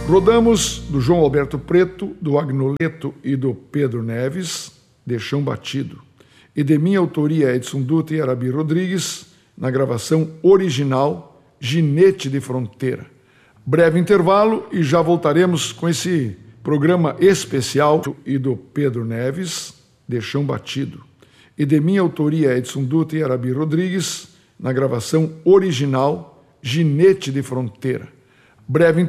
Rodamos do João Alberto Preto, do Agnoleto e do Pedro Neves, De Chão Batido. E de minha autoria, Edson Dutra e Arabi Rodrigues, na gravação original, Ginete de Fronteira. Breve intervalo e já voltaremos com esse programa especial e do Pedro Neves, De Chão Batido. E de minha autoria, Edson Dutra e Arabi Rodrigues, na gravação original, Ginete de Fronteira. Breve